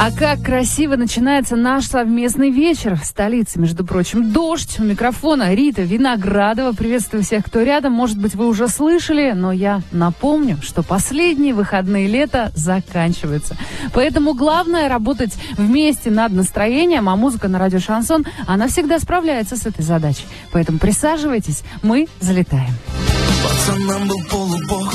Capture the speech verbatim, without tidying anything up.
А как красиво начинается наш совместный вечер в столице, между прочим. Дождь. У микрофона Рита Виноградова. Приветствую всех, кто рядом. Может быть, вы уже слышали, но я напомню, что последние выходные лета заканчиваются. Поэтому главное работать вместе над настроением, а музыка на радио Шансон, она всегда справляется с этой задачей. Поэтому присаживайтесь, мы залетаем. Пацаном был полубог,